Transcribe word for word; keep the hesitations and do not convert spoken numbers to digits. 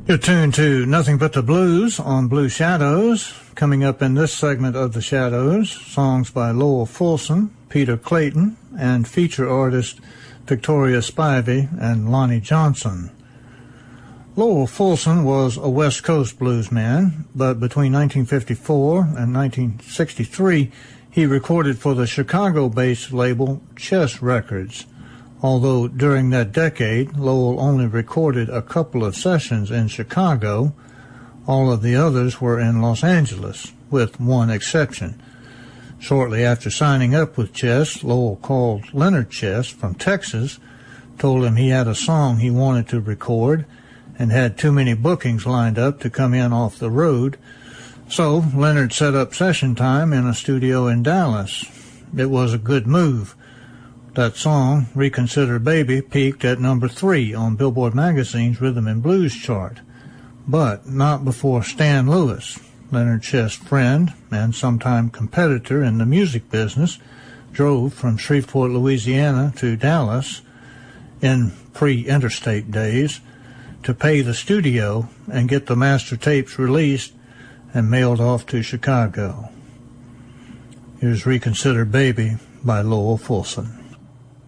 You're tuned to Nothing But the Blues on Blue Shadows. Coming up in this segment of the Shadows, songs by Lowell Fulson, Peter Clayton, and feature artist Victoria Spivey and Lonnie Johnson. Lowell Fulson was a West Coast blues man, but between nineteen fifty-four and nineteen sixty-three, he recorded for the Chicago-based label Chess Records. Although during that decade, Lowell only recorded a couple of sessions in Chicago, all of the others were in Los Angeles, with one exception. Shortly after signing up with Chess, Lowell called Leonard Chess from Texas, told him he had a song he wanted to record, and had too many bookings lined up to come in off the road. So Leonard set up session time in a studio in Dallas. It was a good move. That song, Reconsider Baby, peaked at number three on Billboard Magazine's Rhythm and Blues chart, but not before Stan Lewis, Leonard Chess' friend and sometime competitor in the music business, drove from Shreveport, Louisiana to Dallas in pre-interstate days to pay the studio and get the master tapes released and mailed off to Chicago. Here's Reconsider Baby by Lowell Fulson.